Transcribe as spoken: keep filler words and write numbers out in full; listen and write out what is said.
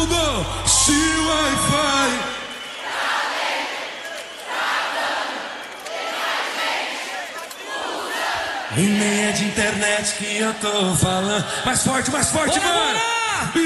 Google, se o Wi-Fi. E nem é de internet que eu tô falando. Mais forte, mais forte, Bora, mano! bora!